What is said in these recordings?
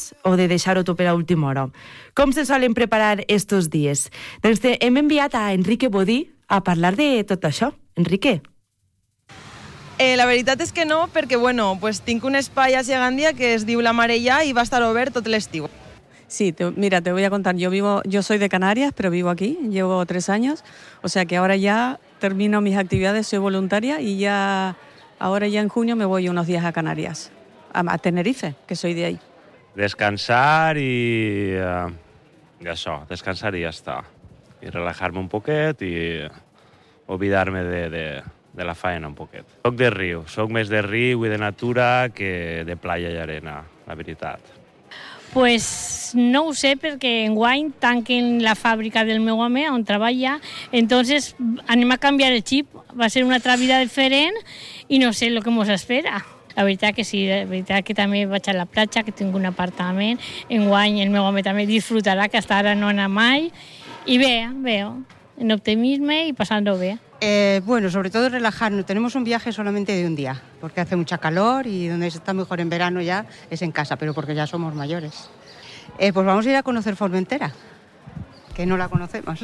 vacances o de deixar-ho tot per a última hora? Com se solen preparar estos dies? Doncs hem enviat a Enrique Bodí a parlar de tot això. Enrique. La veritat és que no, perquè tinc un espai a Segàndia que es diu La Marella i va estar obert tot l'estiu. Sí, mira, te voy a contar. Yo soy de Canarias, pero vivo aquí, llevo 3 años, o sea que ahora ya termino mis actividades, soy voluntaria y ahora ya en junio me voy unos días a Canarias, a Tenerife, que soy de ahí. Descansar i això, descansar i ja està. I relajar-me un poquet i oblidar-me de la faena un poquet. Soc de riu, soc més de riu i de natura que de playa i arena, la veritat. Pues no ho sé, perquè enguany tanquen la fàbrica del meu home on treballa, entonces anem a canviar el xip, va ser una altra vida diferent i no sé el que ens espera. La veritat que sí, la veritat que també vaig a la platja, que tinc un apartament, enguany el meu home també disfrutarà, que hasta ara no anà mai, i veo, en optimisme y pasando bien. Bueno, sobre todo relajarnos. Tenemos un viaje solamente de un día, porque hace mucha calor y donde se está mejor en verano ya es en casa, pero porque ya somos mayores. Pues vamos a ir a conocer Formentera, que no la conocemos,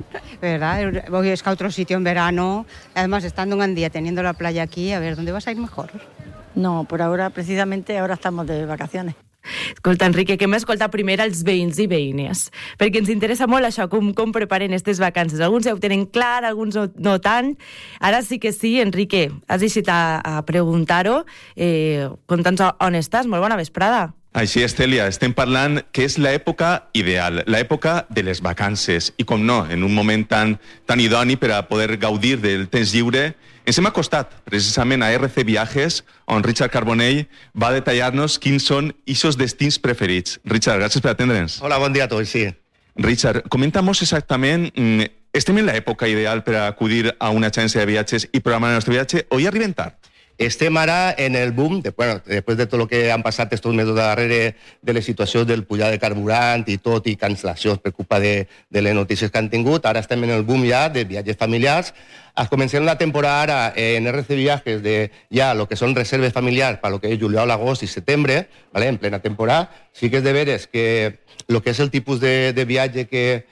¿verdad? Voy a otro sitio en verano, además estando en Andía, teniendo la playa aquí, a ver, ¿dónde vas a ir mejor? No, por ahora, precisamente, ahora estamos de vacaciones. Escolta, Enrique, que hem escoltat primer els veïns i veïnes, perquè ens interessa molt això, com preparen aquestes vacances. Alguns ja ho tenen clar, alguns no tant. Ara sí que sí, Enrique, has deixat a preguntar-ho. Conta'ns on estàs. Molt bona vesprada. Així, Estèlia, estem parlant que és l'època ideal, l'època de les vacances. I com no, en un moment tan idoni per a poder gaudir del temps lliure, ens hem acostat precisament a RC Viajes, on Richard Carbonell va detallar-nos quins són aquests destins preferits. Richard, gràcies per atendre'ns. Hola, bon dia a tots, sí. Richard, comenta'mos exactament, estem en l'època ideal per a acudir a una agència de viatges i programar el nostre viatge o ja arribem tard? Estem ara en el boom, després de tot el que han passat estos mesos darrere de les situacions del pujar de carburant i tot, i cancel·lacions per culpa de les notícies que han tingut. Ara estem en el boom ja de viatges familiars. Comencem la temporada ara en RC Viajes de ja el que són reserves familiars per lo que és juliol, agost i setembre, en plena temporada. Sí que és de veres que el que és el tipus de viatge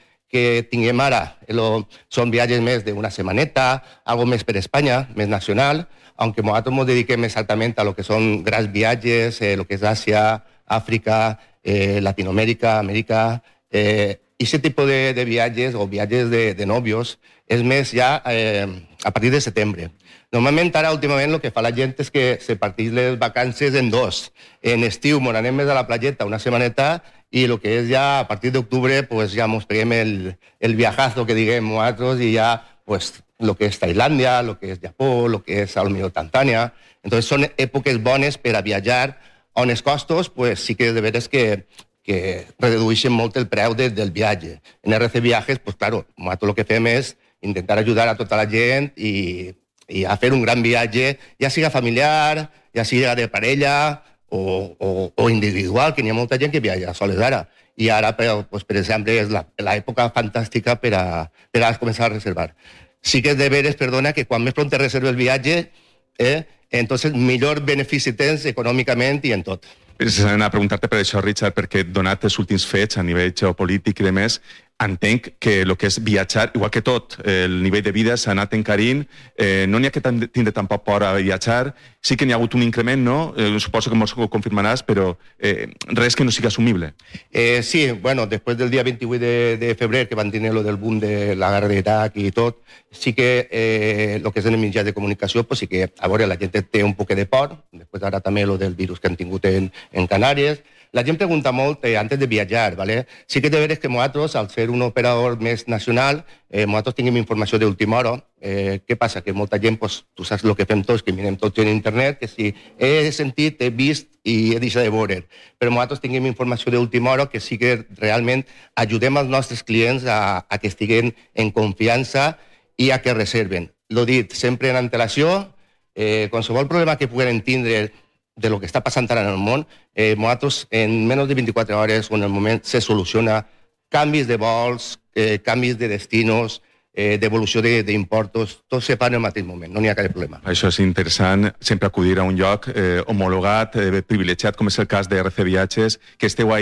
que tinguem ara són viatges més d'una setmaneta, algo més per Espanya, més nacional, aunque nosaltres ens dediquem exactament a lo que són grans viatges, lo que és Àsia, Àfrica, Latinoamèrica, Amèrica. Ese tipo de viatges o viatges de novios és més ja a partir de setembre. Normalment ara, últimament, el que fa la gent és que se parteix les vacances en dos. En estiu ens anem més a la playeta una setmaneta i el que és ja a partir d'octubre pues ja ens peguem el viajazo que diguem nosaltres i ja pues lo que és Tailàndia, lo que és Japó, lo que és a lo millor Tanzània. Entonces són èpoques bones per a viatjar on els costos pues sí que de veres que redueixen molt el preu del viatge. En RC Viajes, pues claro, nosaltres el que fem és intentar ajudar a tota la gent i a fer un gran viatge, ja siga familiar, ja siga de parella o individual, que n'hi ha molta gent que viatja soles ara. I ara, pues, per exemple, és l'època fantàstica per a començar a reservar. Sí que és de veres, perdona, que quan més pront reserves el viatge, entonces millor benefici tens econòmicament i en tot. Precisament a preguntar-te per això, Richard, perquè donat els últims fets a nivell geopolític i demés, entenc que el que és viatjar, igual que tot, el nivell de vida s'ha anat encarint, no n'hi ha que tindre tampoc por a viatjar, sí que n'hi ha hagut un increment, no? Suposo que m'ho confirmaràs, però res que no sigui assumible. Sí, bueno, després del dia 28 de febrer, que van tenir lo del boom de la guerra d'Iraq i tot, sí que el que és en el mitjà de comunicació, pues sí que, a veure, la gent té un poc de por, després ara també lo del virus que han tingut en Canàries. La gent pregunta molt antes de viatjar, ¿vale? Sí que de veres que nosaltres, al ser un operador més nacional, nosaltres tinguem informació d'última hora. Què passa? Que molta gent, pues, tu saps el que fem tots, que mirem tots en internet, que si he sentit, he vist i he deixat de veure. Però nosaltres tinguem informació d'última hora que sí que realment ajudem els nostres clients a que estiguen en confiança i a que reserven. L'ho dit, sempre en antelació, qualsevol problema que puguem tindre de lo que està passant ara en el món, nosaltres en menys de 24 hores o en el moment se soluciona canvis de vols, canvis de destinos, devolució d'importos, tot se fa en el mateix moment, no n'hi ha cap problema. Això és interessant, sempre acudir a un lloc homologat, privilegiat, com és el cas de RC Viatges, que esteu